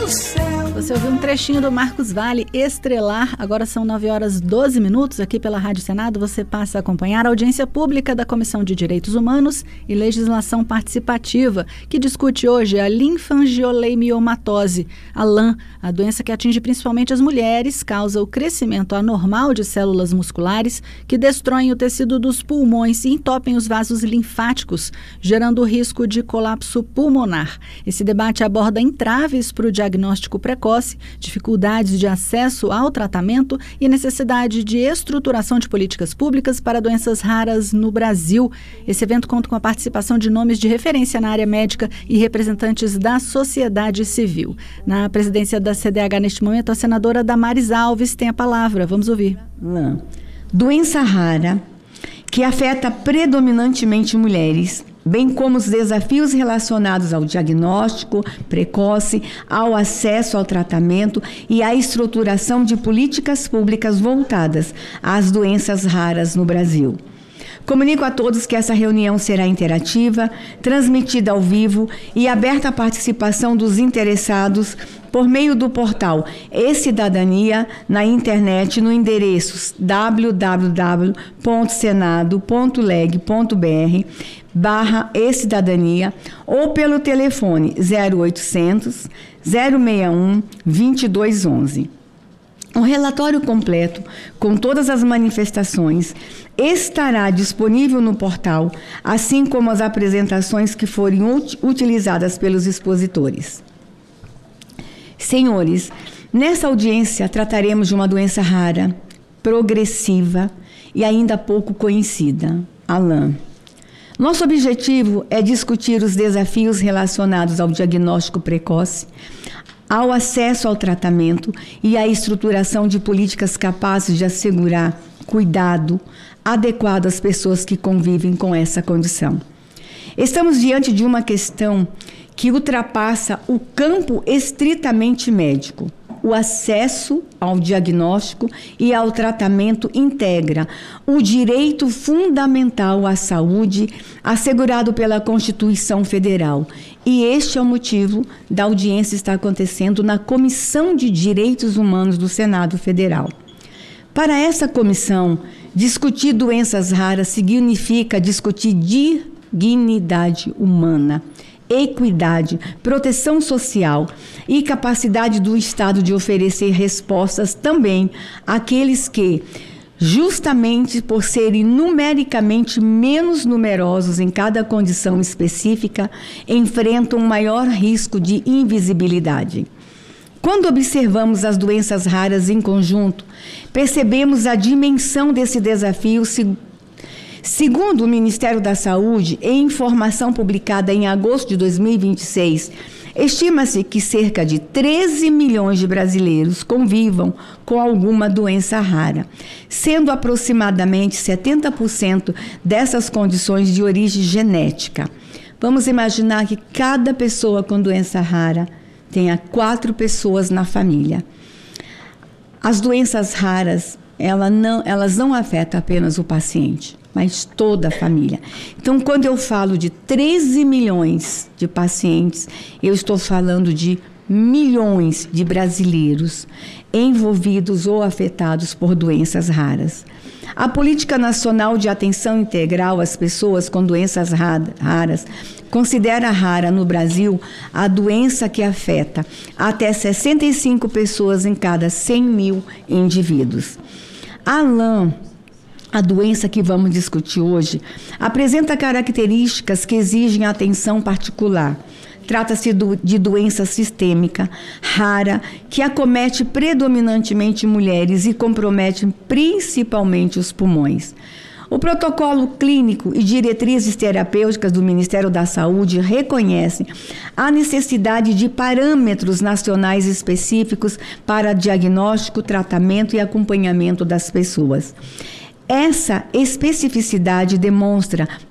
Você ouviu um trechinho do Marcos Valle, Estrelar. Agora são 9h12 aqui pela Rádio Senado. Você passa a acompanhar a audiência pública da Comissão de Direitos Humanos e Legislação Participativa, que discute hoje a linfangioleiomatosi, a LAM, a doença que atinge principalmente as mulheres, causa o crescimento anormal de células musculares que destroem o tecido dos pulmões e entopem os vasos linfáticos, gerando o risco de colapso pulmonar. Esse debate aborda entraves para o diagnóstico precoce, dificuldades de acesso ao tratamento e necessidade de estruturação de políticas públicas para doenças raras no Brasil. Esse evento conta com a participação de nomes de referência na área médica e representantes da sociedade civil. Na presidência da CDH, neste momento, a senadora Damares Alves tem a palavra. Vamos ouvir. Doença rara que afeta predominantemente mulheres, bem como os desafios relacionados ao diagnóstico precoce, ao acesso ao tratamento e à estruturação de políticas públicas voltadas às doenças raras no Brasil. Comunico a todos que essa reunião será interativa, transmitida ao vivo e aberta à participação dos interessados por meio do portal E-Cidadania na internet no endereço www.senado.leg.br/e-cidadania ou pelo telefone 0800 061 2211. O relatório completo, com todas as manifestações, estará disponível no portal, assim como as apresentações que forem utilizadas pelos expositores. Senhores, nessa audiência trataremos de uma doença rara, progressiva e ainda pouco conhecida, a LAM. Nosso objetivo é discutir os desafios relacionados ao diagnóstico precoce, ao acesso ao tratamento e à estruturação de políticas capazes de assegurar cuidado adequado às pessoas que convivem com essa condição. Estamos diante de uma questão que ultrapassa o campo estritamente médico. O acesso ao diagnóstico e ao tratamento integra o direito fundamental à saúde assegurado pela Constituição Federal. E este é o motivo da audiência estar acontecendo na Comissão de Direitos Humanos do Senado Federal. Para essa comissão, discutir doenças raras significa discutir dignidade humana, equidade, proteção social e capacidade do Estado de oferecer respostas também àqueles que, justamente por serem numericamente menos numerosos em cada condição específica, enfrentam um maior risco de invisibilidade. Quando observamos as doenças raras em conjunto, percebemos a dimensão desse desafio. Segundo o Ministério da Saúde, em informação publicada em agosto de 2026, estima-se que cerca de 13 milhões de brasileiros convivam com alguma doença rara, sendo aproximadamente 70% dessas condições de origem genética. Vamos imaginar que cada pessoa com doença rara tenha 4 pessoas na família. As doenças raras, elas não afetam apenas o paciente, mas toda a família. Então, quando eu falo de 13 milhões de pacientes, eu estou falando de milhões de brasileiros envolvidos ou afetados por doenças raras. A Política Nacional de Atenção Integral às Pessoas com Doenças Raras considera rara no Brasil a doença que afeta até 65 pessoas em cada 100 mil indivíduos. A LAM, a doença que vamos discutir hoje, apresenta características que exigem atenção particular. Trata-se de doença sistêmica, rara, que acomete predominantemente mulheres e compromete principalmente os pulmões. O protocolo clínico e diretrizes terapêuticas do Ministério da Saúde reconhecem a necessidade de parâmetros nacionais específicos para diagnóstico, tratamento e acompanhamento das pessoas. Essa especificidade demonstra